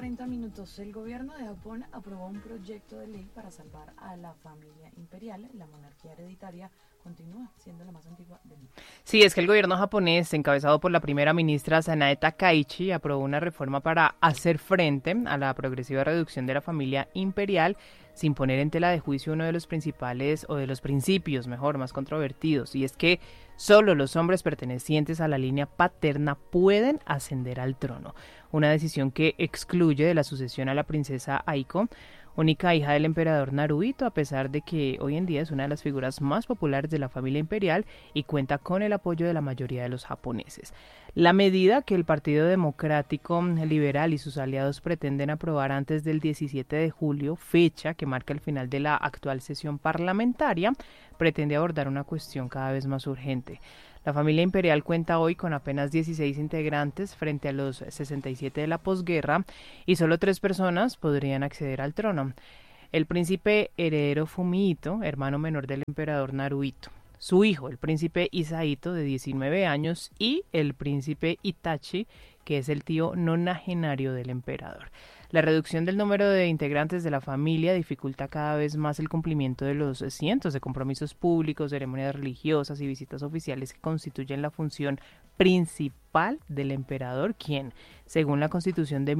7:40. El gobierno de Japón aprobó un proyecto de ley para salvar a la familia imperial. La monarquía hereditaria continúa siendo la más antigua del mundo. Sí, es que el gobierno japonés, encabezado por la primera ministra Sanae Takaichi, aprobó una reforma para hacer frente a la progresiva reducción de la familia imperial sin poner en tela de juicio uno de los principales o de los principios, mejor, más controvertidos, y es que solo los hombres pertenecientes a la línea paterna pueden ascender al trono, una decisión que excluye de la sucesión a la princesa Aiko, única hija del emperador Naruhito, a pesar de que hoy en día es una de las figuras más populares de la familia imperial y cuenta con el apoyo de la mayoría de los japoneses. La medida que el Partido Democrático Liberal y sus aliados pretenden aprobar antes del 17 de julio, fecha que marca el final de la actual sesión parlamentaria, pretende abordar una cuestión cada vez más urgente. La familia imperial cuenta hoy con apenas 16 integrantes frente a los 67 de la posguerra y solo 3 personas podrían acceder al trono. El príncipe heredero Fumihito, hermano menor del emperador Naruhito, su hijo, el príncipe Hisahito, de 19 años, y el príncipe Itachi, que es el tío nonagenario del emperador. La reducción del número de integrantes de la familia dificulta cada vez más el cumplimiento de los cientos de compromisos públicos, ceremonias religiosas y visitas oficiales que constituyen la función principal del emperador, quien, según la Constitución de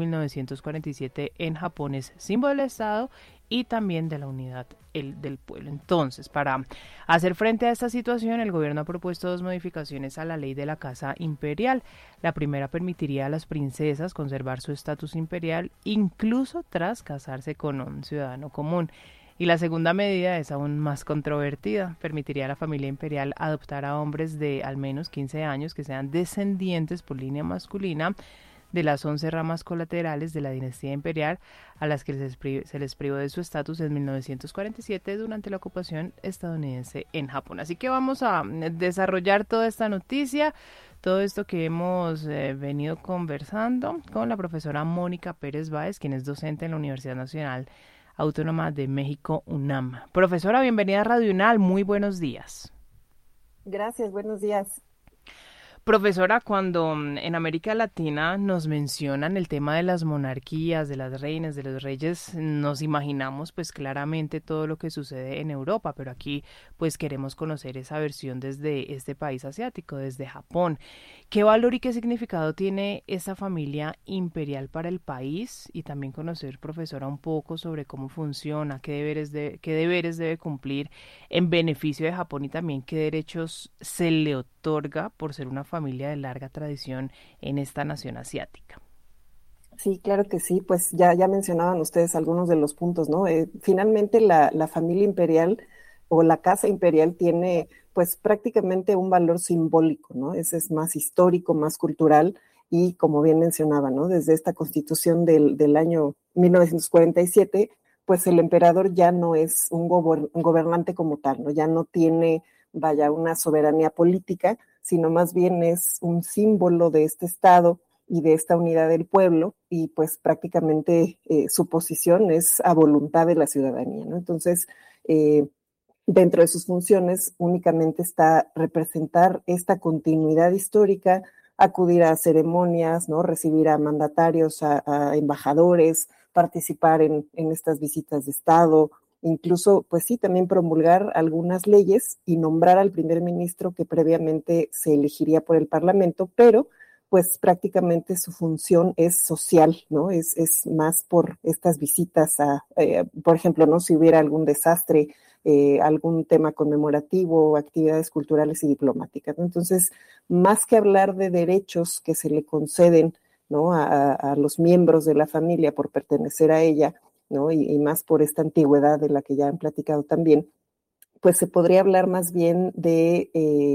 1947 en Japón, es símbolo del Estado y también de la unidad del pueblo. Entonces, para hacer frente a esta situación, el gobierno ha propuesto 2 modificaciones a la ley de la Casa Imperial. La primera permitiría a las princesas conservar su estatus imperial incluso tras casarse con un ciudadano común. Y la segunda medida es aún más controvertida. Permitiría a la familia imperial adoptar a hombres de al menos 15 años que sean descendientes por línea masculina de las 11 ramas colaterales de la dinastía imperial a las que se les privó de su estatus en 1947 durante la ocupación estadounidense en Japón. Así que vamos a desarrollar toda esta noticia, todo esto que hemos venido conversando con la profesora Mónica Pérez Báez, quien es docente en la Universidad Nacional Autónoma de México, UNAM. Profesora, bienvenida a Radio UNAL, muy buenos días. Gracias, buenos días. Profesora, cuando en América Latina nos mencionan el tema de las monarquías, de las reinas, de los reyes, nos imaginamos pues claramente todo lo que sucede en Europa, pero aquí pues queremos conocer esa versión desde este país asiático, desde Japón. ¿Qué valor y qué significado tiene esta familia imperial para el país? Y también conocer, profesora, un poco sobre cómo funciona, qué deberes debe cumplir en beneficio de Japón y también qué derechos se le otorga por ser una familia de larga tradición en esta nación asiática. Sí, claro que sí, pues ya mencionaban ustedes algunos de los puntos, ¿no? Finalmente la familia imperial o la casa imperial tiene pues prácticamente un valor simbólico, ¿no? Ese es más histórico, más cultural y como bien mencionaba, ¿no? Desde esta constitución del año 1947, pues el emperador ya no es un gobernante como tal, ¿no? Ya no tiene, vaya, una soberanía política, sino más bien es un símbolo de este Estado y de esta unidad del pueblo, y pues prácticamente su posición es a voluntad de la ciudadanía, ¿no? Entonces, dentro de sus funciones únicamente está representar esta continuidad histórica, acudir a ceremonias, ¿no? Recibir a mandatarios, a embajadores, participar en estas visitas de Estado, incluso, pues sí, también promulgar algunas leyes y nombrar al primer ministro que previamente se elegiría por el Parlamento, pero pues prácticamente su función es social, ¿no? Es más por estas visitas por ejemplo, ¿no? Si hubiera algún desastre, algún tema conmemorativo, actividades culturales y diplomáticas, ¿no? Entonces, más que hablar de derechos que se le conceden, ¿no? a los miembros de la familia por pertenecer a ella, ¿no? Y más por esta antigüedad de la que ya han platicado también, pues se podría hablar más bien de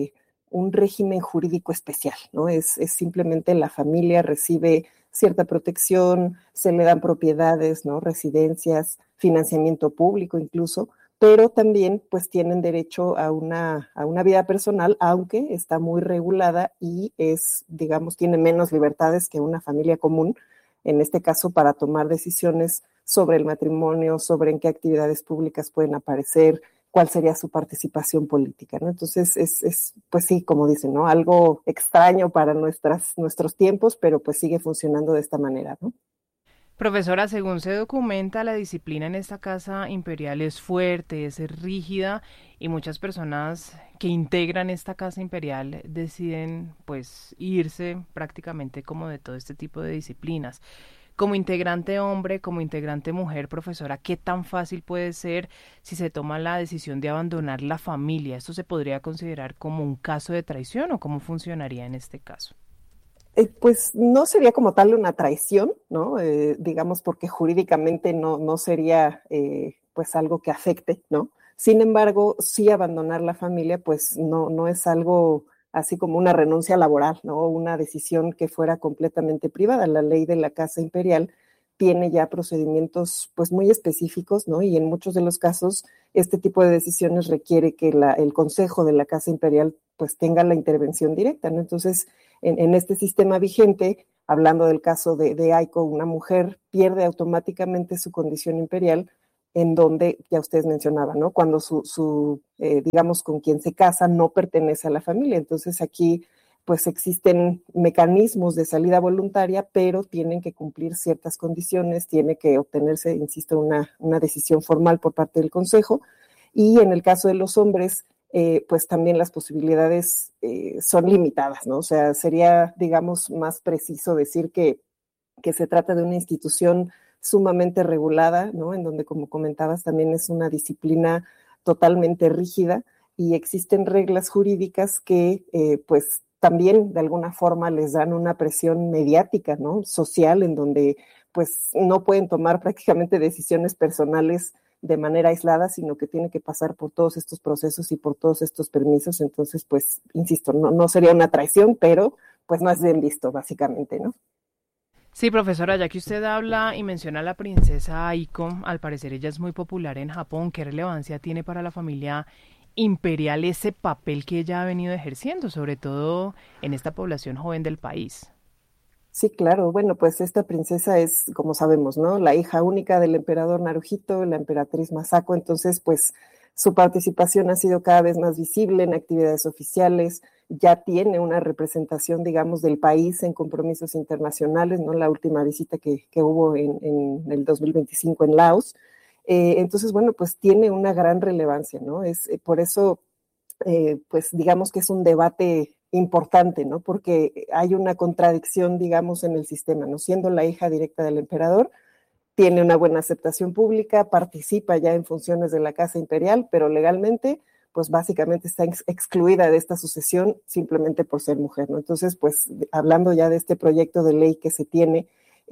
un régimen jurídico especial, ¿no? Es simplemente la familia recibe cierta protección, se le dan propiedades, ¿no? Residencias, financiamiento público incluso, pero también pues tienen derecho a una vida personal, aunque está muy regulada y es, digamos, tiene menos libertades que una familia común, en este caso para tomar decisiones sobre el matrimonio, sobre en qué actividades públicas pueden aparecer, cuál sería su participación política, ¿no? Entonces pues sí, como dicen, ¿no? Algo extraño para nuestros tiempos, pero pues sigue funcionando de esta manera, ¿no? Profesora, según se documenta, la disciplina en esta casa imperial es fuerte, es rígida y muchas personas que integran esta casa imperial deciden pues irse prácticamente como de todo este tipo de disciplinas. Como integrante hombre, como integrante mujer, profesora, ¿qué tan fácil puede ser si se toma la decisión de abandonar la familia? ¿Esto se podría considerar como un caso de traición o cómo funcionaría en este caso? Pues no sería como tal una traición, ¿no? Digamos, porque jurídicamente no sería pues algo que afecte, ¿no? Sin embargo, sí abandonar la familia, pues no es algo así como una renuncia laboral, ¿no? Una decisión que fuera completamente privada. La ley de la Casa Imperial tiene ya procedimientos pues muy específicos, ¿no? Y en muchos de los casos este tipo de decisiones requiere que el Consejo de la Casa Imperial pues tenga la intervención directa, ¿no? Entonces, en este sistema vigente, hablando del caso de Aiko, una mujer pierde automáticamente su condición imperial, en donde, ya ustedes mencionaban, ¿no? Cuando digamos, con quien se casa no pertenece a la familia. Entonces aquí, pues existen mecanismos de salida voluntaria, pero tienen que cumplir ciertas condiciones, tiene que obtenerse, insisto, una decisión formal por parte del Consejo. Y en el caso de los hombres, pues también las posibilidades son limitadas, ¿no? O sea, sería, digamos, más preciso decir que se trata de una institución sumamente regulada, ¿no? En donde, como comentabas, también es una disciplina totalmente rígida y existen reglas jurídicas que, pues, también de alguna forma les dan una presión mediática, ¿no? Social, en donde, pues, no pueden tomar prácticamente decisiones personales de manera aislada, sino que tiene que pasar por todos estos procesos y por todos estos permisos. Entonces, pues, insisto, no sería una traición, pero pues no es bien visto, básicamente, ¿no? Sí, profesora, ya que usted habla y menciona a la princesa Aiko, al parecer ella es muy popular en Japón. ¿Qué relevancia tiene para la familia imperial ese papel que ella ha venido ejerciendo, sobre todo en esta población joven del país? Sí, claro. Bueno, pues esta princesa es, como sabemos, ¿no? La hija única del emperador Naruhito, la emperatriz Masako. Entonces, pues su participación ha sido cada vez más visible en actividades oficiales. Ya tiene una representación, digamos, del país en compromisos internacionales, ¿no? La última visita que hubo en el 2025 en Laos. Entonces, bueno, pues tiene una gran relevancia, ¿no? Es por eso pues digamos que es un debate importante, ¿no? Porque hay una contradicción, digamos, en el sistema, ¿no? Siendo la hija directa del emperador, tiene una buena aceptación pública, participa ya en funciones de la Casa Imperial, pero legalmente, pues básicamente está excluida de esta sucesión simplemente por ser mujer, ¿no? Entonces, pues hablando ya de este proyecto de ley que se tiene,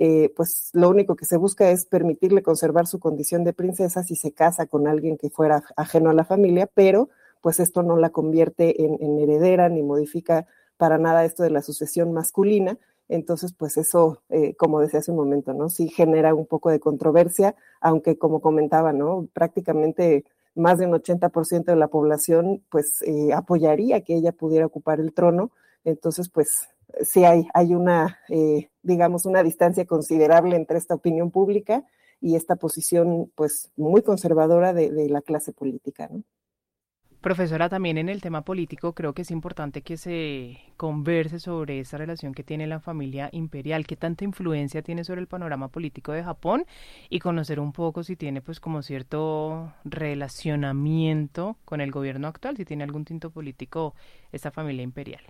pues lo único que se busca es permitirle conservar su condición de princesa si se casa con alguien que fuera ajeno a la familia, pero pues esto no la convierte en heredera ni modifica para nada esto de la sucesión masculina. Entonces, pues eso, como decía hace un momento, ¿no? Sí genera un poco de controversia, aunque como comentaba, ¿no? Prácticamente más de un 80% de la población, pues, apoyaría que ella pudiera ocupar el trono. Entonces, pues, sí hay una, digamos, una distancia considerable entre esta opinión pública y esta posición, pues, muy conservadora de la clase política, ¿no? Profesora, también en el tema político creo que es importante que se converse sobre esa relación que tiene la familia imperial, qué tanta influencia tiene sobre el panorama político de Japón y conocer un poco si tiene pues como cierto relacionamiento con el gobierno actual, si tiene algún tinto político esta familia imperial.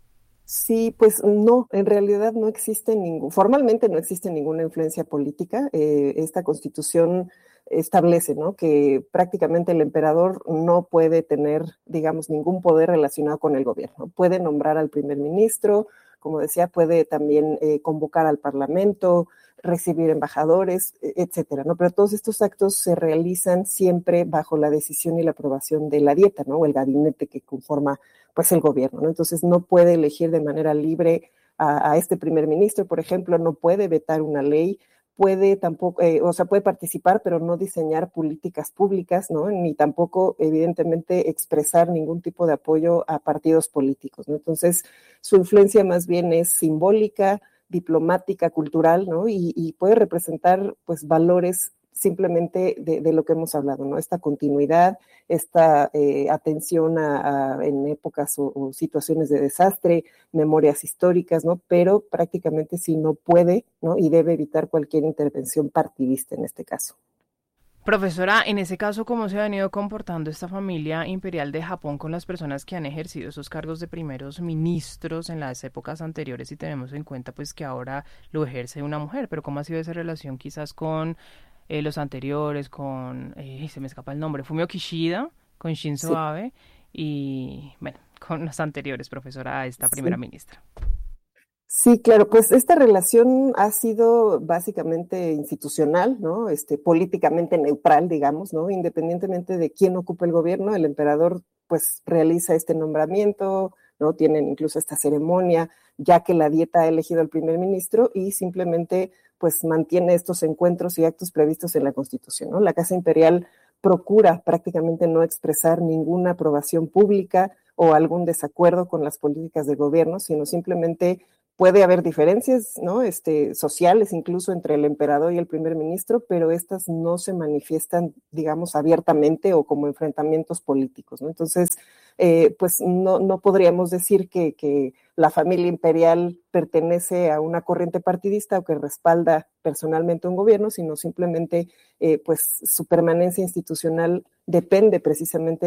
Sí, pues no, en realidad no existe formalmente no existe ninguna influencia política. Esta constitución establece, ¿no? Que prácticamente el emperador no puede tener, digamos, ningún poder relacionado con el gobierno. Puede nombrar al primer ministro, como decía, puede también convocar al parlamento, recibir embajadores, etcétera, ¿no? Pero todos estos actos se realizan siempre bajo la decisión y la aprobación de la dieta, ¿no? O el gabinete que conforma pues el gobierno, ¿no? Entonces no puede elegir de manera libre a este primer ministro, por ejemplo, no puede vetar una ley, puede tampoco, o sea, puede participar, pero no diseñar políticas públicas, ¿no? Ni tampoco, evidentemente, expresar ningún tipo de apoyo a partidos políticos, ¿no? Entonces, su influencia más bien es simbólica, diplomática, cultural, ¿no? Y puede representar, pues, valores simplemente de lo que hemos hablado, ¿no? Esta continuidad, esta atención en épocas o situaciones de desastre, memorias históricas, ¿no? Pero prácticamente sí no puede, ¿no? Y debe evitar cualquier intervención partidista en este caso. Profesora, en ese caso, ¿cómo se ha venido comportando esta familia imperial de Japón con las personas que han ejercido esos cargos de primeros ministros en las épocas anteriores? Si tenemos en cuenta pues que ahora lo ejerce una mujer, pero ¿cómo ha sido esa relación quizás con los anteriores, con, se me escapa el nombre, Fumio Kishida, con Shinzo Sí, Abe y, bueno, con los anteriores, profesora, a esta primera sí. ministra? Sí, claro, pues esta relación ha sido básicamente institucional, ¿no? Políticamente neutral, digamos, ¿no? Independientemente de quién ocupe el gobierno, el emperador pues realiza este nombramiento, ¿no? Tienen incluso esta ceremonia, ya que la dieta ha elegido al primer ministro y simplemente pues mantiene estos encuentros y actos previstos en la Constitución, ¿no? La Casa Imperial procura prácticamente no expresar ninguna aprobación pública o algún desacuerdo con las políticas del gobierno, sino simplemente puede haber diferencias, ¿no? Sociales incluso entre el emperador y el primer ministro, pero estas no se manifiestan, digamos, abiertamente o como enfrentamientos políticos, ¿no? Entonces, pues no podríamos decir que la familia imperial pertenece a una corriente partidista o que respalda personalmente un gobierno, sino simplemente, pues, su permanencia institucional depende precisamente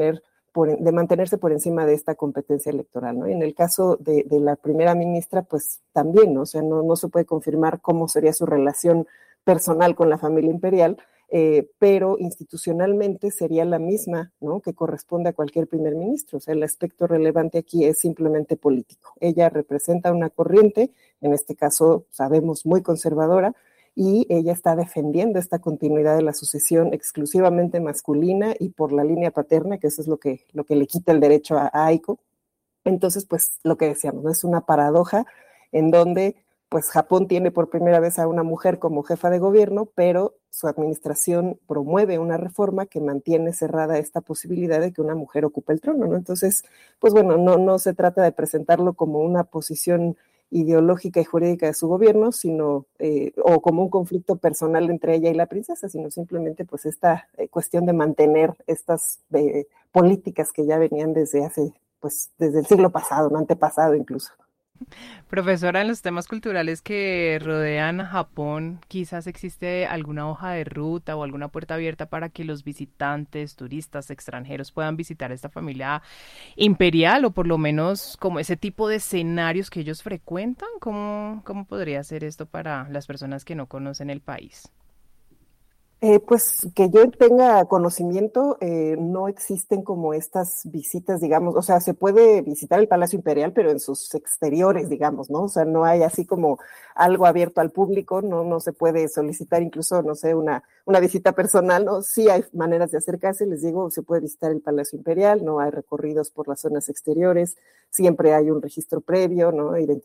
de mantenerse por encima de esta competencia electoral, ¿no? Y en el caso de la primera ministra, pues también, ¿no? O sea, no se puede confirmar cómo sería su relación personal con la familia imperial, pero institucionalmente sería la misma, ¿no? Que corresponde a cualquier primer ministro. O sea, el aspecto relevante aquí es simplemente político. Ella representa una corriente, en este caso sabemos muy conservadora, y ella está defendiendo esta continuidad de la sucesión exclusivamente masculina y por la línea paterna, que eso es lo que le quita el derecho a Aiko. Entonces, pues lo que decíamos, ¿no? Es una paradoja en donde pues Japón tiene por primera vez a una mujer como jefa de gobierno, pero su administración promueve una reforma que mantiene cerrada esta posibilidad de que una mujer ocupe el trono, ¿no? Entonces, pues bueno, no se trata de presentarlo como una posición ideológica y jurídica de su gobierno, sino, o como un conflicto personal entre ella y la princesa, sino simplemente pues esta cuestión de mantener estas políticas que ya venían pues desde el siglo pasado, no antepasado incluso. Profesora, en los temas culturales que rodean a Japón, quizás existe alguna hoja de ruta o alguna puerta abierta para que los visitantes, turistas, extranjeros puedan visitar esta familia imperial o por lo menos como ese tipo de escenarios que ellos frecuentan. ¿Cómo podría ser esto para las personas que no conocen el país? Pues que yo tenga conocimiento, no existen como estas visitas, digamos, o sea, se puede visitar el Palacio Imperial, pero en sus exteriores, digamos, ¿no? O sea, no hay así como algo abierto al público, no se puede solicitar incluso, no sé, una visita personal, ¿no? Sí hay maneras de acercarse, les digo, se puede visitar el Palacio Imperial, no hay recorridos por las zonas exteriores, siempre hay un registro previo, ¿no?